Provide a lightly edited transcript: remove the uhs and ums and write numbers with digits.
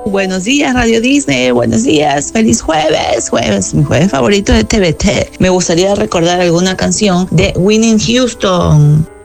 Buenos días, Radio Disney. Buenos días. Feliz jueves. Jueves, mi jueves favorito de TVT. Me gustaría recordar alguna canción de Whitney Houston.